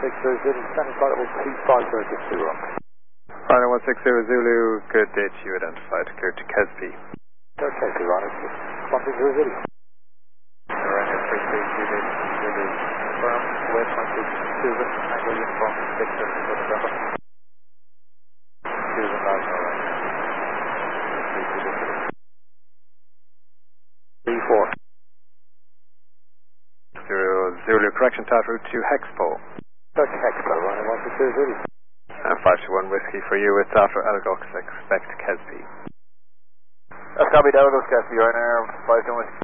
Zulu, standing flight level 25060. Ryanair 160 Zulu, good day to you, identified, clear to Kesby. Okay, Ryanair 160 Zulu. Ryanair 33 Zulu, Zulu, confirm, waypoint is Susan, angle uniform, Victor, November. Susan, National Line. 34. Zulu, correction, tower route to Hexpo. Dr. Hexpo, Ryanair 160 Zulu. And 521 Whiskey for you, it's after Elgox, expect Kesby. That's copy, Elgox, Kesby, Ryanair 521 Whiskey.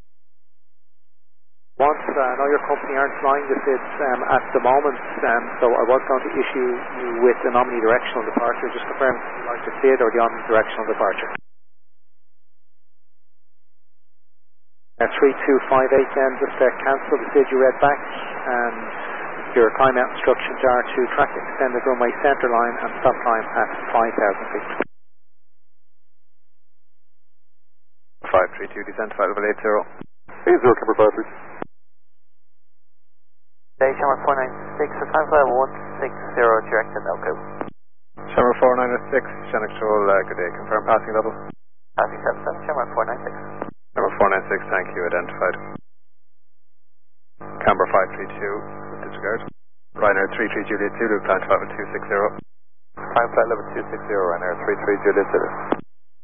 Once, I know your company aren't flying the SIDS at the moment, so I was going to issue you with an omnidirectional departure. Just confirm if you like the SID or the omnidirectional departure. 3258 then, just cancel the SID you read back, and your climb out instructions are to track extended runway centre line and stop climb at 5,000 feet. 532, descent flight level 80. 80, Camber 532. Station 496, so time flight 160, direct to Melco. Shamrock 496, Chinook Shoal, good day, confirm passing level. Passing 77, Shamrock 496. Number 496, thank you, identified. Camber 532, disregard. Ryanair 33 Juliet Zulu, climb to level 260. Time flight level 260, Ryanair 33 Juliet Zulu.